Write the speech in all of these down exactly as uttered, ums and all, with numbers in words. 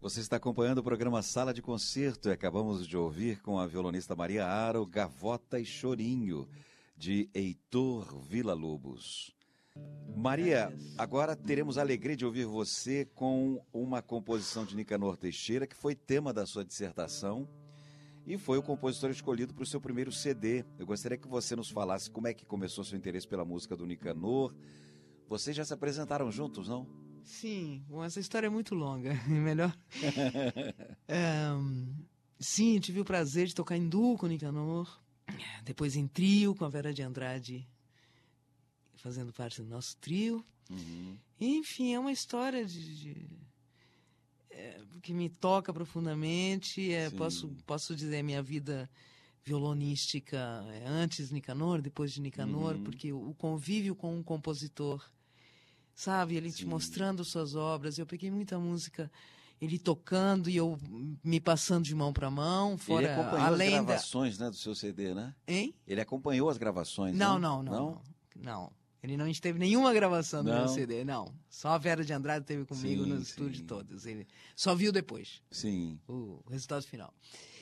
Você está acompanhando o programa Sala de Concerto e acabamos de ouvir com a violonista Maria Aro, Gavota e Chorinho, de Heitor Villa-Lobos. Maria, agora teremos a alegria de ouvir você com uma composição de Nicanor Teixeira, que foi tema da sua dissertação e foi o compositor escolhido para o seu primeiro C D. Eu gostaria que você nos falasse como é que começou seu interesse pela música do Nicanor. Vocês já se apresentaram juntos, não? Sim, bom, essa história é muito longa, é melhor... é, sim, tive o prazer de tocar em duo com o Nicanor, depois em trio com a Vera de Andrade, fazendo parte do nosso trio. Uhum. Enfim, é uma história de, de, é, que me toca profundamente. É, posso, posso dizer, minha vida violonística é antes de Nicanor, depois de Nicanor, uhum. porque o, o convívio com um compositor... Sabe, ele Sim. te mostrando suas obras. Eu peguei muita música, ele tocando e eu me passando de mão para mão. Fora, ele acompanhou além as gravações da... né, do seu C D, né? Hein? Ele acompanhou as gravações, não? Não, não, não, não. Não, ele não teve nenhuma gravação do não. meu C D, não. Só a Vera de Andrade teve comigo sim, nos estúdios todos. Ele só viu depois. Sim. O resultado final.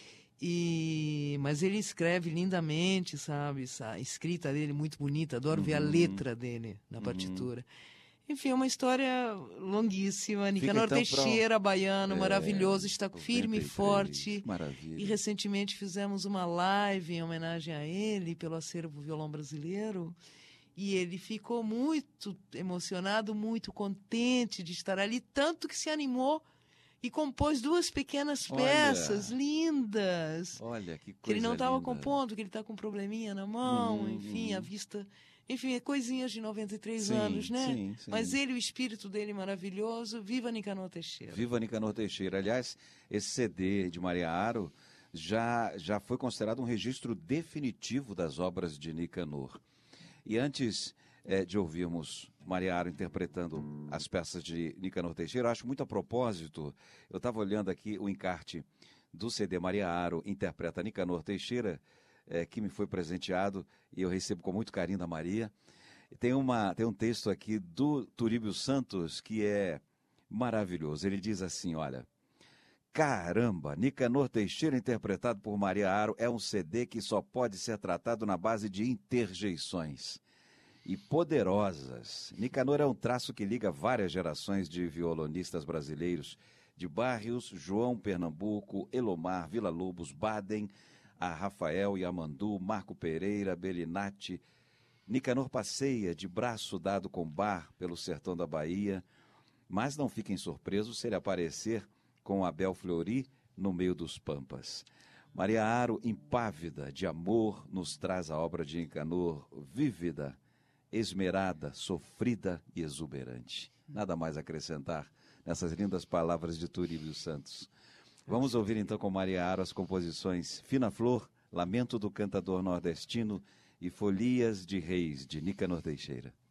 E... Mas ele escreve lindamente, sabe? A escrita dele muito bonita. Adoro uhum. ver a letra dele na uhum. partitura. Enfim, é uma história longuíssima. Nicanor então Teixeira, pra... baiano, é, maravilhoso, está firme e forte. Maravilha. E recentemente fizemos uma live em homenagem a ele, pelo acervo violão brasileiro. E ele ficou muito emocionado, muito contente de estar ali, tanto que se animou e compôs duas pequenas Olha, peças lindas. Olha, que coisa que ele não estava linda. compondo, que ele está com um probleminha na mão, hum, enfim, hum. a vista... Enfim, é coisinhas de noventa e três sim, anos, né? Sim, sim. Mas ele, o espírito dele maravilhoso, viva Nicanor Teixeira. Viva Nicanor Teixeira. Aliás, esse C D de Maria Aro já, já foi considerado um registro definitivo das obras de Nicanor. E antes é, de ouvirmos Maria Aro interpretando as peças de Nicanor Teixeira, eu acho muito a propósito, eu estava olhando aqui o encarte do C D Maria Aro interpreta Nicanor Teixeira, É, que me foi presenteado e eu recebo com muito carinho da Maria. Tem, uma, tem um texto aqui do Turíbio Santos que é maravilhoso. Ele diz assim, olha, caramba, Nicanor Teixeira interpretado por Maria Aro é um C D que só pode ser tratado na base de interjeições e poderosas. Nicanor é um traço que liga várias gerações de violonistas brasileiros, de Barrios, João Pernambuco, Elomar, Villa-Lobos, Baden, a Rafael Yamandu, Marco Pereira, Belinati. Nicanor passeia de braço dado com bar pelo sertão da Bahia, mas não fiquem surpresos se ele aparecer com Abel Fleury no meio dos pampas. Maria Aro, impávida de amor, nos traz a obra de Nicanor, vívida, esmerada, sofrida e exuberante. Nada mais a acrescentar nessas lindas palavras de Turíbio Santos. Vamos ouvir então com Maria Aro as composições Fina Flor, Lamento do Cantador Nordestino e Folias de Reis, de Nicanor Teixeira.